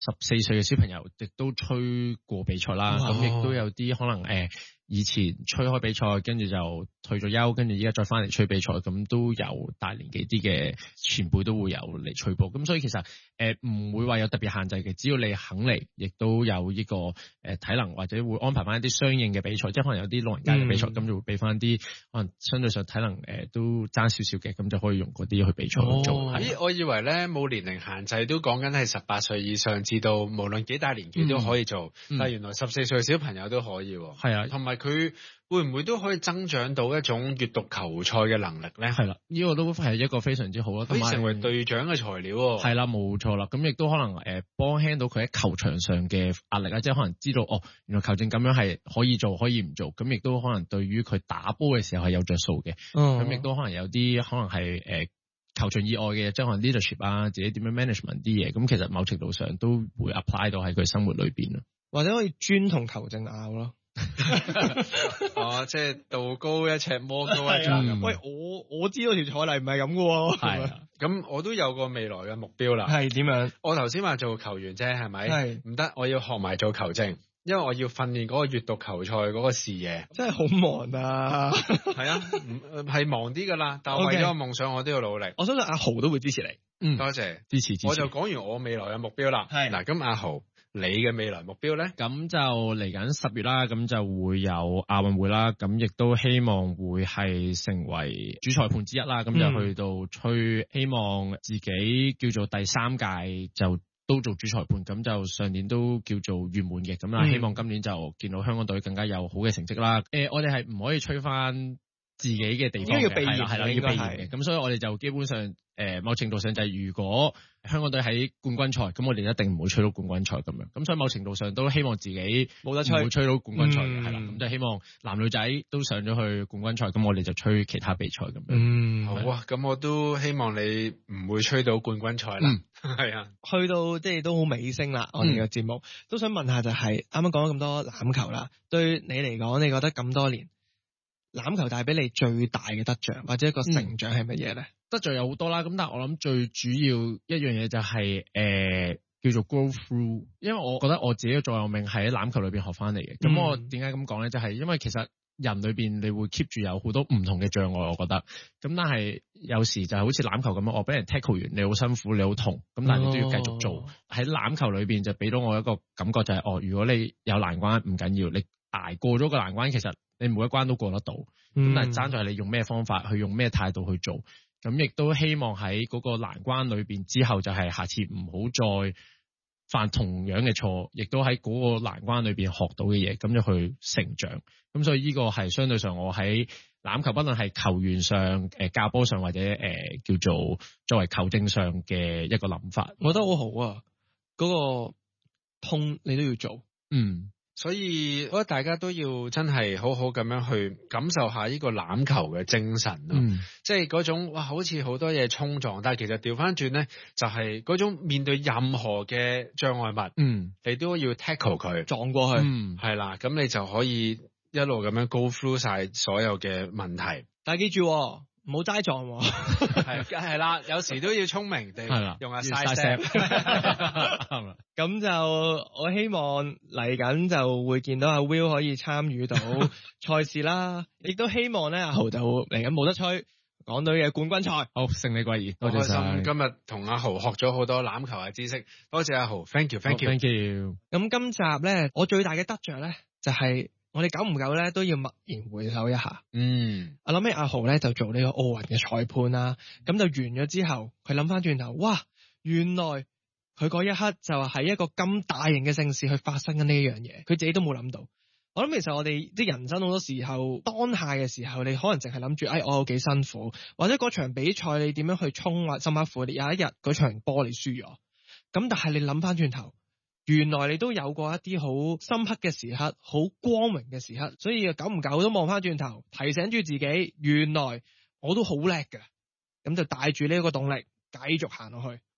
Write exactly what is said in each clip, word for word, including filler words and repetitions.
十四歲嘅小朋友亦都吹過比賽啦，咁亦都有啲可能誒、呃、以前吹開比賽，跟住就退咗休，跟住依家再翻嚟吹比賽，咁都有大年紀啲嘅前輩都會有嚟吹波，咁所以其實誒唔、呃、會話有特別限制嘅，只要你肯嚟，亦都有呢個誒體能或者會安排翻一啲相應嘅比賽，即係可能有啲老人家嘅比賽，咁、嗯、就會俾翻啲可能相對上體能誒、呃、都爭少少嘅，咁就可以用嗰啲去比賽去做。 咦、哦，我以為咧冇年齡限制，都講緊係十八歲以上至到無論幾大年紀都可以做，嗯、但係原來十四歲小朋友都可以。 係啊， 同埋佢會唔會都可以增長到一種閱讀球賽嘅能力咧？ 係啦，呢、這個都係一個非常之好啦， 可以成為隊長嘅材料。 係啦，冇錯啦，咁亦都可能誒幫輕到佢喺球場上嘅壓力啊，即係可能知道哦，原來球證咁樣係可以做，可以唔做，咁亦都可能對於佢打波嘅時候係有着數嘅。咁亦、嗯、都可能有啲可能係誒、呃、球場以外嘅，即係可能 leadership 啊，自己點樣 management 啲嘢，咁其實某程度上都會 apply 到喺佢生活裏邊咯。 或者可以專同球證拗咯。 哦，即係道高一尺，魔高一丈。 嗯、喂，我我知道條彩例唔係咁嘅。 係，咁我都有個未來嘅目標啦。 係點樣？ 我頭先話做球員啫，係咪？ 係唔得，我要學埋做球證，因為我要訓練嗰個閱讀球賽嗰個視野。 真係好忙啊！ 係啊，係忙啲噶啦，但係為咗個夢想，我都要努力。 我相信阿豪都會支持你。 嗯，多謝支持支持。 我就講完我未來嘅目標啦。係嗱，咁阿豪。你嘅未來目標咧？咁就嚟緊十月啦，咁就會有亞運會啦，咁亦都希望會係成為主裁判之一啦，咁就去到吹，希望自己叫做第三屆就都做主裁判，咁就上年都叫做圓滿嘅，咁啊希望今年就見到香港隊更加有好嘅成績啦。誒、呃，我哋係唔可以吹翻自己嘅地方嘅，係啦係啦，要避嫌嘅，咁所以我哋就基本上誒、呃、某程度上就係如果香港隊喺冠軍賽，咁我哋一定唔會吹到冠軍賽咁樣，咁所以某程度上都希望自己冇得吹，唔會吹到冠軍賽嘅，係啦、嗯，咁就希望男女仔都上咗去冠軍賽，咁我哋就吹其他比賽咁樣。 嗯，好啊，咁我都希望你唔會吹到冠軍賽啦。係、嗯、啊， 去到即係都好尾聲啦，我哋嘅節目、嗯、都想問下就係啱啱講咗咁多欖球啦，對你嚟講，你覺得咁多年欖球帶俾你最大嘅得着或者一個成長係乜嘢咧？ 得着有好多啦，咁但係我諗最主要一樣嘢就係、是、誒、呃、叫做 grow through，因為我覺得我自己嘅座右銘係喺欖球裏邊學翻嚟嘅。咁、嗯、我點解咁講咧？就係、是、因為其實人裏邊你會 keep 住有好多唔同嘅障礙，我覺得。咁但係有時就係好似欖球咁樣，我俾人 tackle 完，你好辛苦，你好痛，咁但係你都要繼續做。喺欖、哦、球裏邊就俾到我一個感覺就係、是，哦，如果你有難關唔緊要，你捱過咗個難關，其實你每一關都過得到。咁、嗯、但係爭在係你用咩方法，去用咩態度去做。咁亦都希望喺嗰個難關裏邊之後，就係下次唔好再犯同樣嘅錯，亦都喺嗰個難關裏邊學到嘅嘢，咁就去成長。咁所以呢個係相對上我喺欖球，不論係球員上、誒教波上或者誒、呃、叫做作為球證上嘅一個諗法， 我覺得好好啊！嗰、嗰個痛你都要做， 嗯。所以我覺得大家都要真係好好咁樣去感受下呢個欖球嘅精神咯，嗯、即係嗰種哇，好似好多嘢衝撞，但係其實調翻轉咧，就係、是、嗰種面對任何嘅障礙物，嗯，你都要 tackle 佢撞過去， 嗯，係啦，咁你就可以一路咁樣 go through 晒所有嘅問題。 但係記住，唔好齋撞， 係係啦，有時都要聰明地用下 side step。 咁就我希望嚟緊就會見到阿 Will 可以參與到賽事啦，亦都希望咧阿豪就嚟緊冇得吹港隊嘅冠軍賽。 好，勝利歸兒， 多謝晒。今日同阿豪學咗好多欖球嘅知識，多謝阿豪 ，thank you，thank you，thank you。 咁今集咧，我最大嘅得着咧就係、是。我哋久唔久咧都要默然回首一下。嗯，我諗起阿豪咧就做呢個奧運嘅裁判啦，咁就完咗之後，佢諗翻轉頭，哇，原來佢嗰一刻就喺一個咁大型嘅盛事去發生緊呢一樣嘢，佢自己都冇諗到。我諗其實我哋即係人生好多時候，當下嘅時候，你可能淨係諗住，哎，我有幾辛苦，或者嗰場比賽你點樣去衝或甚至乎有一日嗰場波你輸咗，咁但係你諗翻轉頭。原來你都有過一啲好深刻嘅時刻，好光榮嘅時刻，所以久唔久都望翻轉頭，提醒住自己，原來我都好叻嘅，咁就帶住呢一個動力繼續行落去。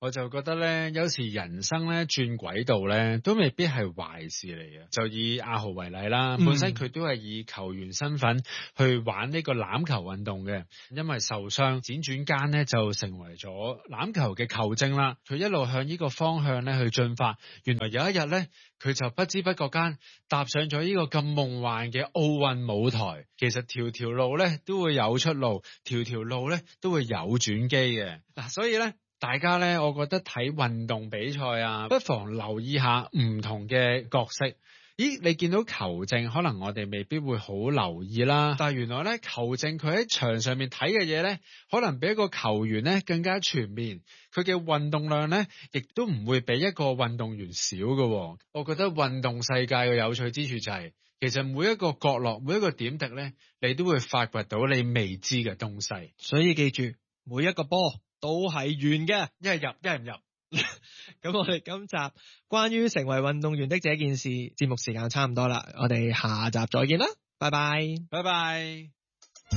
我就覺得咧，有時人生咧轉軌道咧，都未必係壞事嚟嘅。就以阿豪為例啦，嗯、本身佢都係以球員身份去玩呢個欖球運動嘅，因為受傷，輾轉間咧就成為咗欖球嘅球證啦。佢一路向呢個方向咧去進發，原來有一日咧，佢就不知不覺間踏上咗呢個咁夢幻嘅奧運舞台。其實條條路咧都會有出路，條條路咧都會有轉機嘅。嗱，所以咧。大家咧，我覺得睇運動比賽啊，不妨留意下唔同嘅角色。咦，你見到球證，可能我哋未必會好留意啦。但係原來咧，球證佢喺場上面睇嘅嘢咧，可能比一個球員咧更加全面。佢嘅運動量咧，亦都唔會比一個運動員少嘅。我覺得運動世界嘅有趣之處就係、是，其實每一個角落、每一個點滴咧，你都會發掘到你未知嘅東西。 所以記住，每一個波都係圓嘅， 一係入，一係唔入。 咁我哋今集關於成為運動員的這件事節目時間差唔多啦，我哋下集再見啦，拜拜， 拜拜。